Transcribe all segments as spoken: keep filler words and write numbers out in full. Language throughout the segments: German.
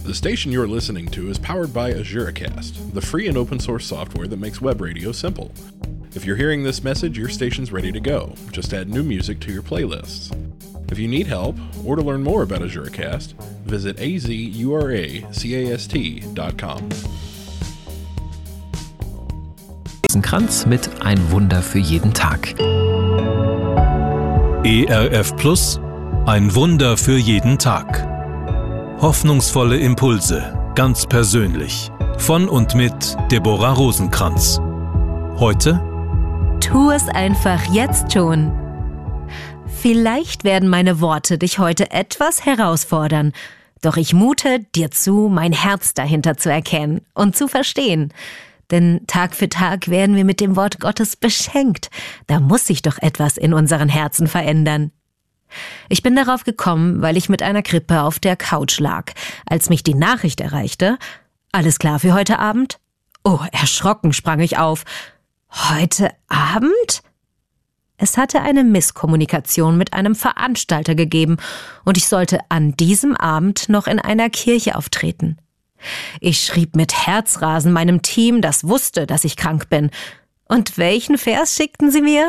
The station you're listening to is powered by AzureCast, the free and open source software that makes web radio simple. If you're hearing this message, your station's ready to go. Just add new music to your playlists. If you need help or to learn more about AzureCast, visit a z u r a c a s t dot com. Kranz mit Ein Wunder für jeden Tag. E R F Plus, ein Wunder für jeden Tag. Hoffnungsvolle Impulse, ganz persönlich. Von und mit Deborah Rosenkranz. Heute: Tu es einfach jetzt schon. Vielleicht werden meine Worte dich heute etwas herausfordern, doch ich mute dir zu, mein Herz dahinter zu erkennen und zu verstehen. Denn Tag für Tag werden wir mit dem Wort Gottes beschenkt. Da muss sich doch etwas in unseren Herzen verändern. Ich bin darauf gekommen, weil ich mit einer Grippe auf der Couch lag, als mich die Nachricht erreichte: Alles klar für heute Abend? Oh, erschrocken sprang ich auf. Heute Abend? Es hatte eine Misskommunikation mit einem Veranstalter gegeben und ich sollte an diesem Abend noch in einer Kirche auftreten. Ich schrieb mit Herzrasen meinem Team, das wusste, dass ich krank bin. Und welchen Vers schickten sie mir?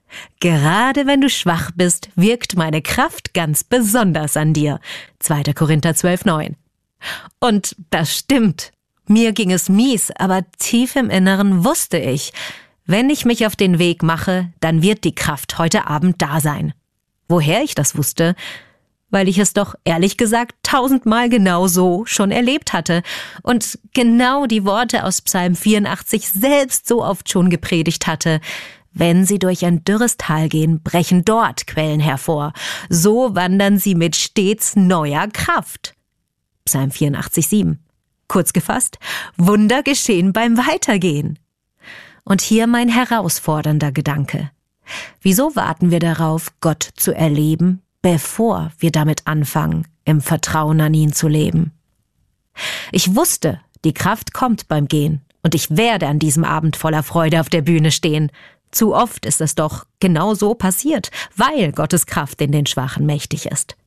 Gerade wenn du schwach bist, wirkt meine Kraft ganz besonders an dir. zweiter Korinther zwölf neun. Und das stimmt. Mir ging es mies, aber tief im Inneren wusste ich, wenn ich mich auf den Weg mache, dann wird die Kraft heute Abend da sein. Woher ich das wusste? Weil ich es doch ehrlich gesagt tausendmal genau so schon erlebt hatte und genau die Worte aus Psalm vierundachtzig selbst so oft schon gepredigt hatte. Wenn sie durch ein dürres Tal gehen, brechen dort Quellen hervor. So wandern sie mit stets neuer Kraft. Psalm vierundachtzig sieben. Kurz gefasst, Wunder geschehen beim Weitergehen. Und hier mein herausfordernder Gedanke. Wieso warten wir darauf, Gott zu erleben, bevor wir damit anfangen, im Vertrauen an ihn zu leben? Ich wusste, die Kraft kommt beim Gehen und ich werde an diesem Abend voller Freude auf der Bühne stehen. Zu oft ist es doch genau so passiert, weil Gottes Kraft in den Schwachen mächtig ist.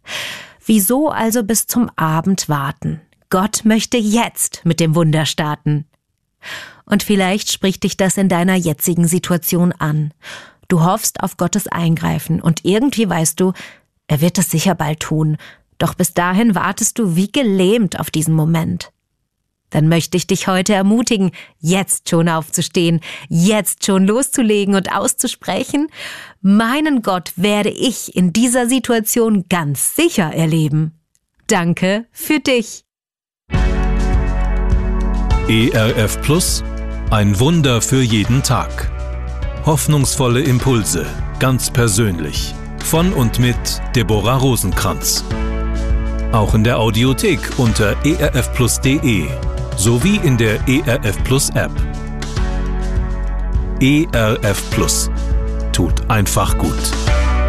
Wieso also bis zum Abend warten? Gott möchte jetzt mit dem Wunder starten. Und vielleicht spricht dich das in deiner jetzigen Situation an. Du hoffst auf Gottes Eingreifen und irgendwie weißt du, er wird es sicher bald tun. Doch bis dahin wartest du wie gelähmt auf diesen Moment. Dann möchte ich dich heute ermutigen, jetzt schon aufzustehen, jetzt schon loszulegen und auszusprechen: Meinen Gott werde ich in dieser Situation ganz sicher erleben. Danke für dich. E R F Plus, ein Wunder für jeden Tag. Hoffnungsvolle Impulse, ganz persönlich. Von und mit Deborah Rosenkranz. Auch in der Audiothek unter e r f plus punkt de sowie in der E R F Plus App. E R F Plus. Tut einfach gut.